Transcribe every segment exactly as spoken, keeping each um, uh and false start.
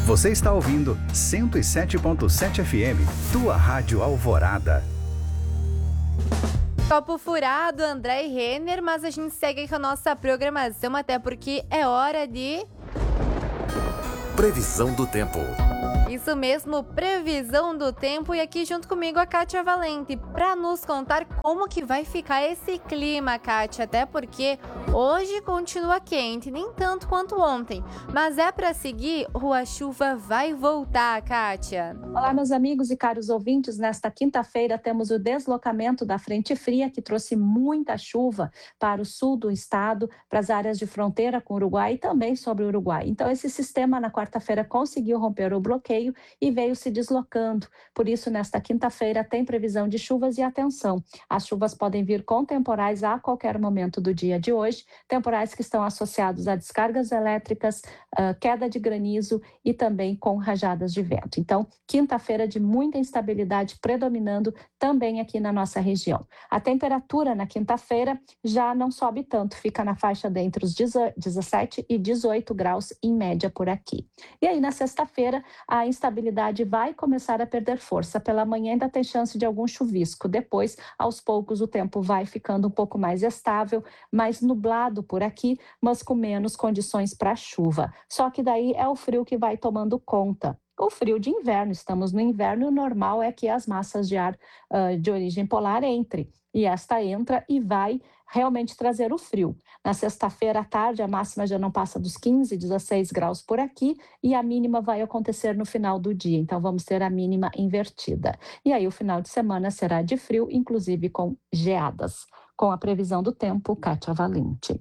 Você está ouvindo cento e sete ponto sete F M, tua rádio Alvorada. Copo furado, André e Renner, mas a gente segue com a nossa programação, até porque é hora de... Previsão do tempo. Isso mesmo, previsão do tempo, e aqui junto comigo a Kátia Valente, para nos contar como que vai ficar esse clima, Kátia, até porque hoje continua quente, nem tanto quanto ontem, mas é para seguir ou a chuva vai voltar, Kátia? Olá, meus amigos e caros ouvintes, nesta quinta-feira temos o deslocamento da frente fria que trouxe muita chuva para o sul do estado, para as áreas de fronteira com o Uruguai e também sobre o Uruguai. Então esse sistema na quarta-feira conseguiu romper o bloqueio e veio se deslocando. Por isso, nesta quinta-feira, tem previsão de chuvas e atenção. As chuvas podem vir com temporais a qualquer momento do dia de hoje, temporais que estão associados a descargas elétricas, uh, queda de granizo e também com rajadas de vento. Então, quinta-feira de muita instabilidade predominando também aqui na nossa região. A temperatura na quinta-feira já não sobe tanto, fica na faixa de entre os dezessete e dezoito graus em média por aqui. E aí, na sexta-feira, a instabilidade vai começar a perder força. Pela manhã ainda tem chance de algum chuvisco. Depois, aos poucos, o tempo vai ficando um pouco mais estável, mais nublado por aqui, mas com menos condições para chuva. Só que daí é o frio que vai tomando conta. O frio de inverno, estamos no inverno e o normal é que as massas de ar uh, de origem polar entrem. E esta entra e vai realmente trazer o frio. Na sexta-feira à tarde, a máxima já não passa dos quinze, dezesseis graus por aqui e a mínima vai acontecer no final do dia. Então, vamos ter a mínima invertida. E aí, o final de semana será de frio, inclusive com geadas. Com a previsão do tempo, Kátia Valente.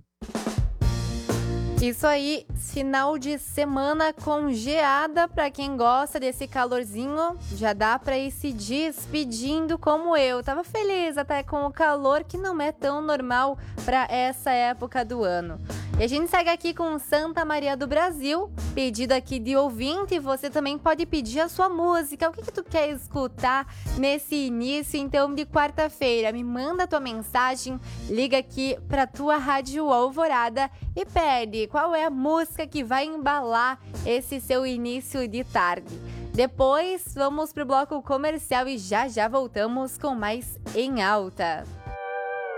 Isso aí, final de semana com geada, para quem gosta desse calorzinho, já dá para ir se despedindo como eu. Tava feliz até com o calor, que não é tão normal para essa época do ano. E a gente segue aqui com Santa Maria do Brasil, pedido aqui de ouvinte. Você também pode pedir a sua música. O que que tu quer escutar nesse início, então, de quarta-feira? Me manda a tua mensagem, liga aqui pra tua Rádio Alvorada e pede qual é a música que vai embalar esse seu início de tarde. Depois, vamos pro bloco comercial e já já voltamos com mais Em Alta.